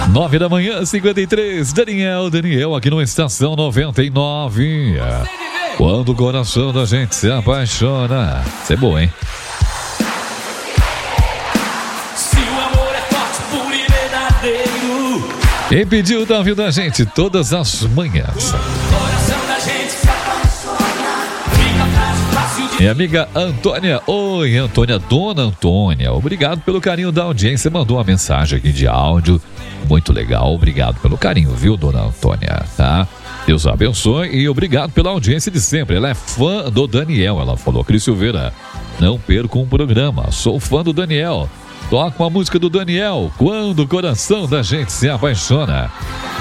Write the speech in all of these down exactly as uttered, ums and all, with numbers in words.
Nove da manhã, cinquenta e três. Daniel, Daniel, aqui no Estação noventa e nove. Quando o coração da gente se apaixona. Isso é bom, hein? Se o amor é forte, puro e verdadeiro. Quem pediu tá ouvindo a gente todas as manhãs. O coração da gente se apaixona. Fica fácil, fácil de... Minha amiga Antônia. Oi, Antônia, dona Antônia. Obrigado pelo carinho da audiência. Mandou uma mensagem aqui de áudio. Muito legal. Obrigado pelo carinho, viu, dona Antônia? Tá? Deus abençoe e obrigado pela audiência de sempre. Ela é fã do Daniel. Ela falou, Cris Silveira, não perca um programa. Sou fã do Daniel. Toca uma música do Daniel. Quando o coração da gente se apaixona.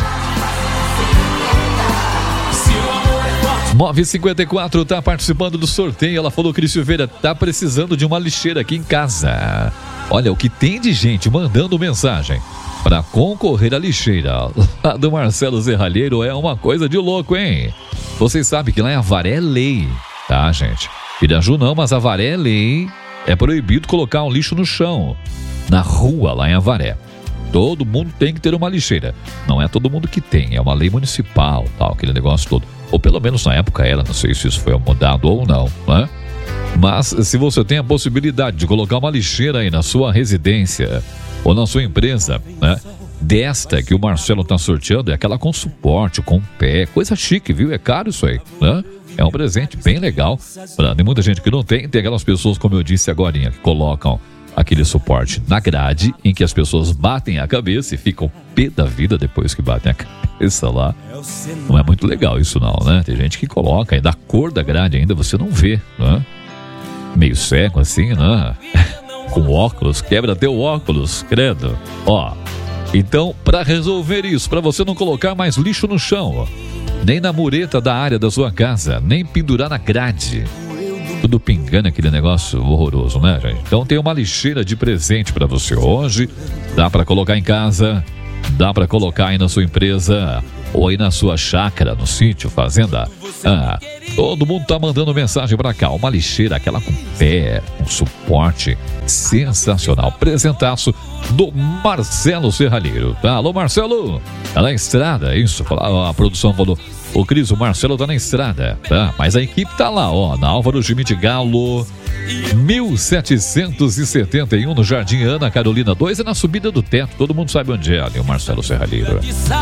nove cinquenta e quatro tá participando do sorteio. Ela falou, Cris Silveira, tá precisando de uma lixeira aqui em casa. Olha, o que tem de gente mandando mensagem para concorrer à lixeira lá do Marcelo Serralheiro é uma coisa de louco, hein? Vocês sabem que lá em Avaré é lei, tá, gente? Piraju não, mas Avaré é lei. É proibido colocar um lixo no chão, na rua lá em Avaré. Todo mundo tem que ter uma lixeira. Não é todo mundo que tem, é uma lei municipal, tal, aquele negócio todo. Ou pelo menos na época era, não sei se isso foi mudado ou não, né? Mas se você tem a possibilidade de colocar uma lixeira aí na sua residência ou na sua empresa, né? Desta que o Marcelo tá sorteando, é aquela com suporte, com pé, coisa chique, viu? É caro isso aí, né? É um presente bem legal. Tem muita gente que não tem, tem aquelas pessoas, como eu disse agorinha, que colocam aquele suporte na grade, em que as pessoas batem a cabeça e ficam pé da vida depois que batem a cabeça lá. Não é muito legal isso não, né? Tem gente que coloca, e da cor da grade ainda você não vê, né? Meio cego assim, né? Com óculos, quebra até o óculos, credo. Ó, então, para resolver isso, para você não colocar mais lixo no chão, nem na mureta da área da sua casa, nem pendurar na grade, tudo pingando, aquele negócio horroroso, né, gente? Então tem uma lixeira de presente para você hoje. Dá para colocar em casa, dá para colocar aí na sua empresa, ou aí na sua chácara, no sítio, fazenda. Ah, todo mundo tá mandando mensagem pra cá. Uma lixeira, aquela com pé, um suporte sensacional. Presentaço do Marcelo Serralheiro. Tá? Alô, Marcelo? Tá na estrada, isso. A produção falou, ô Cris, o Marcelo tá na estrada, tá? Mas a equipe tá lá, ó, na Álvaro Schmidt Galo, mil setecentos e setenta e um, no Jardim Ana Carolina dois, é na subida do teto. Todo mundo sabe onde é ali, o Marcelo Serralheiro.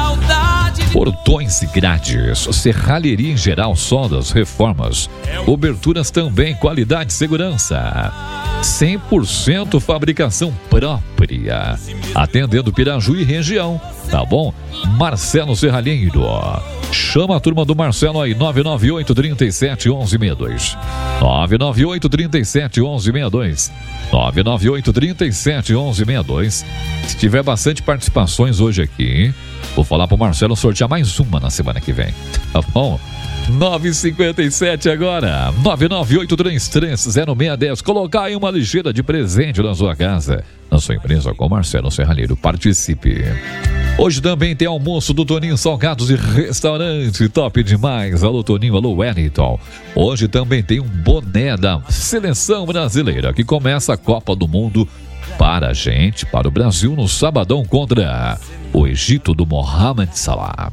Portões e grades, serralheria em geral, soldas, reformas, coberturas também, qualidade e segurança. cem por cento fabricação própria, atendendo Piraju e região, tá bom? Marcelo Serralheiro, chama a turma do Marcelo aí, nove nove oito, trinta e sete, onze sessenta e dois, nove nove oito, trinta e sete, onze sessenta e dois, nove nove oito, trinta e sete, onze sessenta e dois. Se tiver bastante participações hoje aqui, vou falar pro Marcelo sortear mais uma na semana que vem, tá bom? nove e cinquenta e sete agora, nove nove oito, três três zero seis um zero. Colocar aí uma lixeira de presente na sua casa, na sua empresa, com Marcelo Serralheiro. Participe. Hoje também tem almoço do Toninho Salgados e Restaurante, top demais. Alô Toninho, alô Wellington. Hoje também tem um boné da Seleção Brasileira, que começa a Copa do Mundo para a gente, para o Brasil, no sabadão contra o Egito do Mohamed Salah.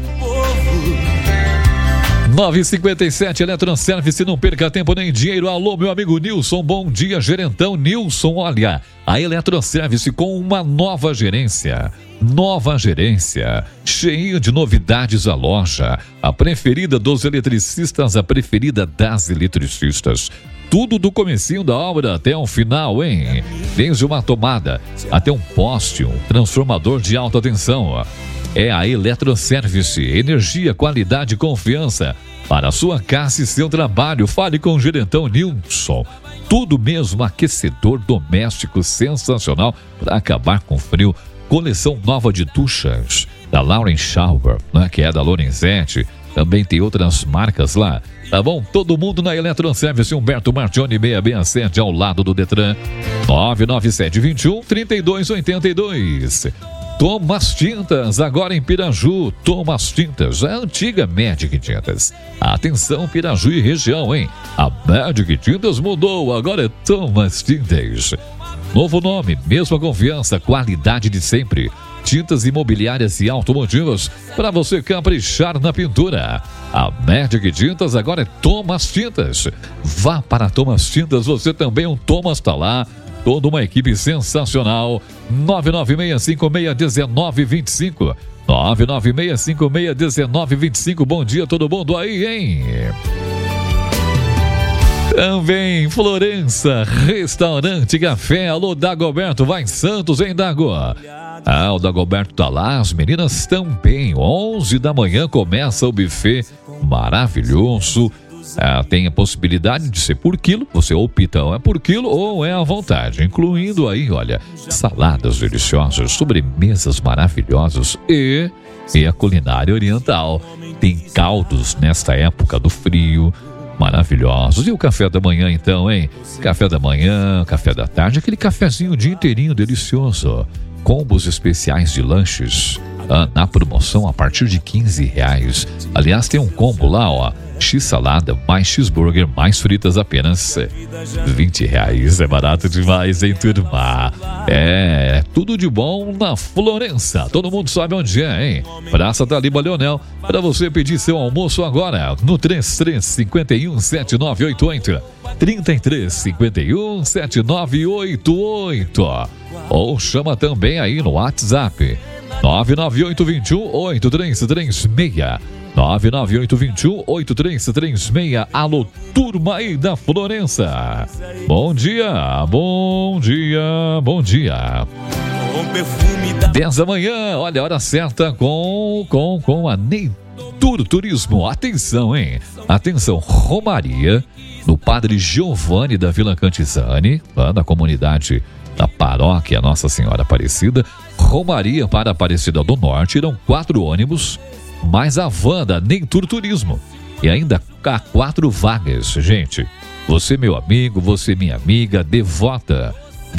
nove e cinquenta e sete, Eletroservice, não perca tempo nem dinheiro. Alô, meu amigo Nilson, bom dia, gerentão Nilson. Olha, a Eletroservice com uma nova gerência. Nova gerência, cheia de novidades a loja. A preferida dos eletricistas, a preferida das eletricistas. Tudo do comecinho da obra até o final, hein? Desde uma tomada até um poste, um transformador de alta tensão. É a Eletroservice, energia, qualidade e confiança para a sua casa e seu trabalho. Fale com o gerentão Nilson. Tudo mesmo, aquecedor doméstico sensacional para acabar com frio. Coleção nova de duchas da Lauren Shower, né, que é da Lorenzetti. Também tem outras marcas lá. Tá bom? Todo mundo na Eletroservice, Humberto Martione seiscentos e sessenta e sete, ao lado do Detran. nove nove sete, vinte e um, trinta e dois oitenta e dois. Thomas Tintas, agora em Piraju. Thomas Tintas, a antiga Magic Tintas. Atenção, Piraju e região, hein? A Magic Tintas mudou, agora é Thomas Tintas. Novo nome, mesma confiança, qualidade de sempre. tintas imobiliárias e automotivas para você caprichar na pintura. A Magic Tintas agora é Thomas Tintas. Vá para Thomas Tintas, você também um Thomas tá lá. Toda uma equipe sensacional. nove nove seis cinco seis um nove dois cinco. nove nove seis cinco seis um nove dois cinco. Bom dia, todo mundo aí, hein? Também Florença, restaurante, café. Alô, Dagoberto, vai em Santos, hein, Dago? Ah, o Dagoberto tá lá, as meninas também. onze da manhã começa o buffet maravilhoso. Ah, tem a possibilidade de ser por quilo. Você opta, é por quilo ou é à vontade. Incluindo aí, olha, saladas deliciosas, sobremesas maravilhosas e, e a culinária oriental. Tem caldos nesta época do frio maravilhosos. E o café da manhã, então, hein? Café da manhã, café da tarde, aquele cafezinho o dia inteirinho delicioso. Combos especiais de lanches ah, na promoção a partir de quinze reais. Aliás, tem um combo lá, ó. X-salada, mais cheeseburger, mais fritas, apenas vinte reais. É barato demais, hein, turma? É, tudo de bom na Florença. Todo mundo sabe onde é, hein? Praça Taliba Leonel. Para você pedir seu almoço agora, no três três cinco um sete nove oito oito. trinta e três cinquenta e um sete nove oito oito. Ou chama também aí no WhatsApp nove nove oito dois um oito três três seis. nove nove oito dois um oito três três seis. Alô, turma aí da Florença. Bom dia, bom dia, bom dia. dez da manhã, olha a hora certa com, com, com a Neitur Turismo. Atenção, hein? Atenção, Romaria do Padre Giovanni da Vila Cantizani, lá da comunidade da paróquia Nossa Senhora Aparecida. Romaria para Aparecida do Norte, irão quatro ônibus, mais a van da Neitur Turismo. E ainda há quatro vagas, gente. Você, meu amigo, você, minha amiga, devota,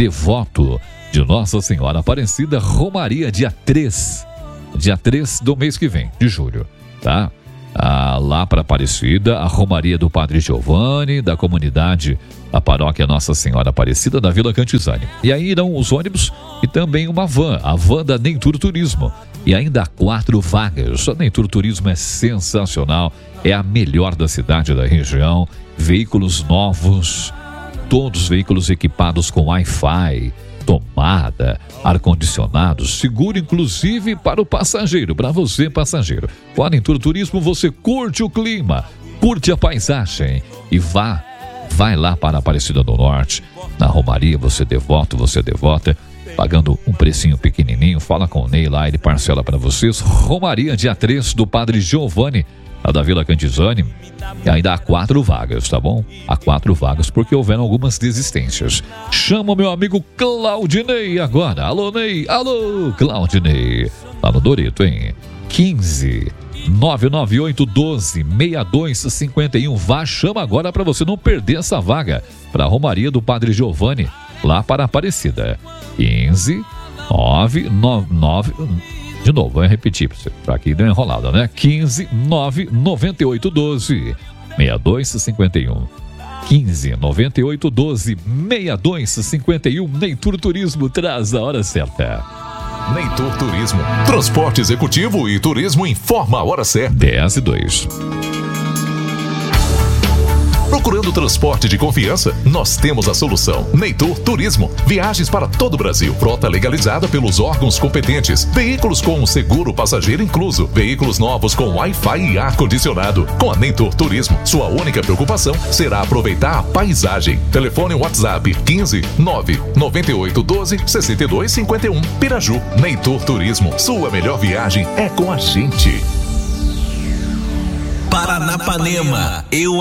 devoto de Nossa Senhora Aparecida, Romaria, dia três. Dia três do mês que vem, de julho, tá? Ah, lá para Aparecida, a Romaria do Padre Giovanni, da comunidade da paróquia Nossa Senhora Aparecida, da Vila Cantizani. E aí irão os ônibus e também uma van, a van da Neitur Turismo. E ainda há quatro vagas. A Neitur Turismo é sensacional, é a melhor da cidade, da região. Veículos novos, todos veículos equipados com Wi-Fi, tomada, ar-condicionado, seguro inclusive para o passageiro, para você passageiro. Com a Neitur Turismo você curte o clima, curte a paisagem e vá, vai lá para a Aparecida do Norte. Na Romaria você devoto, você devota, pagando um precinho pequenininho, fala com o Ney lá, ele parcela para vocês. Romaria, dia três, do Padre Giovanni, a da Vila Cantizani. E ainda há quatro vagas, tá bom? Há quatro vagas, porque houveram algumas desistências. Chama o meu amigo Claudinei agora. Alô, Ney. Alô, Claudinei. Lá no Dorito, hein? quinze nove nove oito doze seis dois cinco um. Vá, chama agora para você não perder essa vaga para a Romaria do Padre Giovanni, lá para Aparecida. quinze nove nove nove. De novo, vou repetir para aqui deu enrolada, né? quinze nove nove oito doze seis dois cinco um. quinze nove oito doze seis dois cinco um. Neitur Turismo traz a hora certa. Neitur Turismo, transporte executivo e turismo informa a hora certa. dez e dois. Procurando transporte de confiança? Nós temos a solução. Neitur Turismo. Viagens para todo o Brasil. Frota legalizada pelos órgãos competentes. Veículos com seguro passageiro incluso. Veículos novos com Wi-Fi e ar-condicionado. Com a Neitur Turismo, sua única preocupação será aproveitar a paisagem. Telefone WhatsApp quinze nove nove oito doze seis dois cinco um. Piraju. Neitur Turismo. Sua melhor viagem é com a gente. Paranapanema. Eu